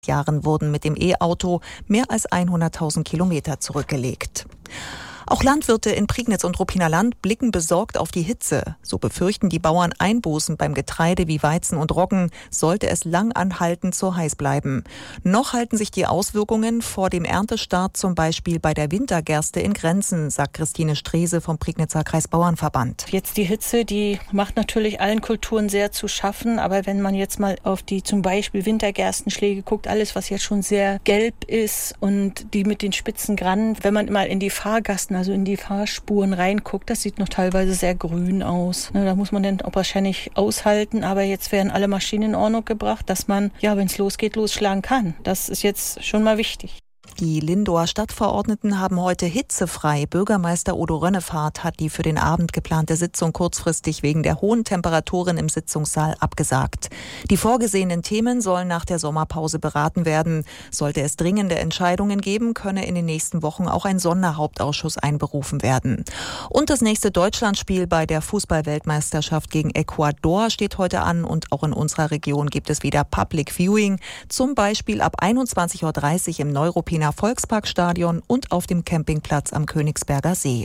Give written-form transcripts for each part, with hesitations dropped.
Jahren wurden mit dem E-Auto mehr als 100.000 Kilometer zurückgelegt. Auch Landwirte in Prignitz und Ruppiner Land blicken besorgt auf die Hitze. So befürchten die Bauern Einbußen beim Getreide wie Weizen und Roggen, sollte es lang anhaltend so heiß bleiben. Noch halten sich die Auswirkungen vor dem Erntestart zum Beispiel bei der Wintergerste in Grenzen, sagt Christine Strese vom Prignitzer Kreisbauernverband. Jetzt die Hitze, die macht natürlich allen Kulturen sehr zu schaffen, aber wenn man jetzt mal auf die zum Beispiel Wintergerstenschläge guckt, alles was jetzt schon sehr gelb ist und die mit den spitzen Grannen, wenn man mal in die Fahrgassen, also in die Fahrspuren reinguckt, das sieht noch teilweise sehr grün aus. Da muss man dann auch wahrscheinlich aushalten, aber jetzt werden alle Maschinen in Ordnung gebracht, dass man, wenn es losgeht, losschlagen kann. Das ist jetzt schon mal wichtig. Die Lindower Stadtverordneten haben heute hitzefrei. Bürgermeister Odo Rönnefahrt hat die für den Abend geplante Sitzung kurzfristig wegen der hohen Temperaturen im Sitzungssaal abgesagt. Die vorgesehenen Themen sollen nach der Sommerpause beraten werden. Sollte es dringende Entscheidungen geben, könne in den nächsten Wochen auch ein Sonderhauptausschuss einberufen werden. Und das nächste Deutschlandspiel bei der Fußball-Weltmeisterschaft gegen Ecuador steht heute an und auch in unserer Region gibt es wieder Public Viewing, zum Beispiel ab 21.30 Uhr im Neuruppiner Volksparkstadion und auf dem Campingplatz am Königsberger See.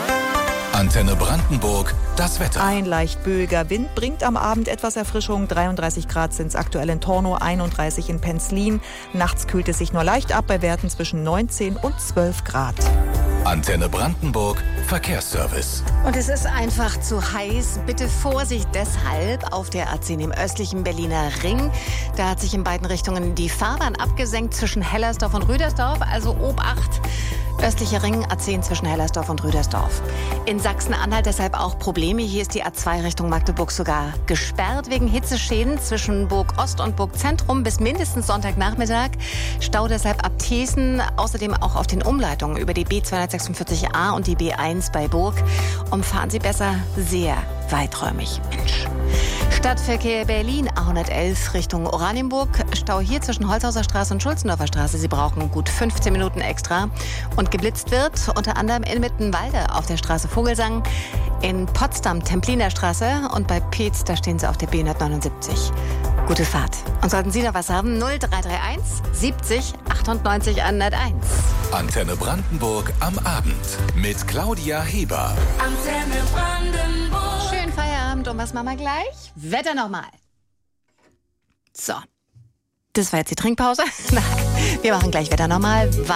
Antenne Brandenburg, das Wetter. Ein leicht böiger Wind bringt am Abend etwas Erfrischung. 33 Grad sind es aktuell in Tornow, 31 in Penzlin. Nachts kühlt es sich nur leicht ab bei Werten zwischen 19 und 12 Grad. Antenne Brandenburg, Verkehrsservice. Und es ist einfach zu heiß. Bitte Vorsicht deshalb auf der A10 im östlichen Berliner Ring. Da hat sich in beiden Richtungen die Fahrbahn abgesenkt zwischen Hellersdorf und Rüdersdorf. Also Obacht. Östlicher Ring, A10 zwischen Hellersdorf und Rüdersdorf. In Sachsen-Anhalt deshalb auch Probleme. Hier ist die A2 Richtung Magdeburg sogar gesperrt wegen Hitzeschäden zwischen Burg Ost und Burg Zentrum bis mindestens Sonntagnachmittag. Stau deshalb ab Thesen, außerdem auch auf den Umleitungen über die B246a und die B1 bei Burg. Umfahren Sie besser sehr weiträumig. Mensch. Stadtverkehr Berlin, A111 Richtung Oranienburg. Stau hier zwischen Holzhauser Straße und Schulzendorfer Straße. Sie brauchen gut 15 Minuten extra. Und geblitzt wird unter anderem in Mittenwalde auf der Straße Vogelsang, in Potsdam Templiner Straße und bei Peetz, da stehen Sie auf der B179. Gute Fahrt. Und sollten Sie noch was haben, 0331 70 98 101. Antenne Brandenburg am Abend mit Claudia Heber. Antenne Brandenburg. Schönen Feierabend und was machen wir gleich? Wetter nochmal. So, das war jetzt die Trinkpause. Nein, wir machen gleich Wetter nochmal.